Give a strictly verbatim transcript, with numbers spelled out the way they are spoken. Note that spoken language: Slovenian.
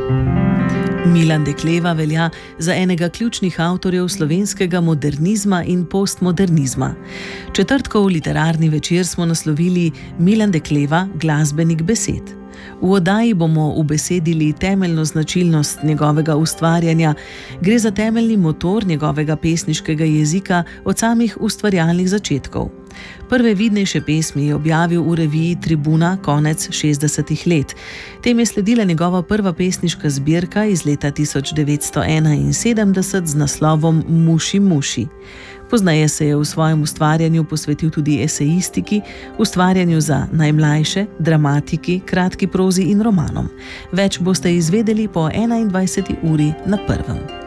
Milan Dekleva velja za enega ključnih avtorjev slovenskega modernizma in postmodernizma. Četrtkov literarni večer smo naslovili Milan Dekleva, glasbenik besed. V oddaji bomo ubesedili temeljno značilnost njegovega ustvarjanja. Gre za temeljni motor njegovega pesniškega jezika od samih ustvarjalnih začetkov. Prve vidnejše pesmi je objavil v reviji Tribuna konec šestdesetih let. Tem je sledila njegova prva pesniška zbirka iz leta tisoč devetsto enainsedemdeset z naslovom Muši, muši. Pozneje se je v svojem ustvarjanju posvetil tudi esejistiki, ustvarjanju za najmlajše, dramatiki, kratki prozi in romanom. Več boste izvedeli po enaindvajseti uri na prvem.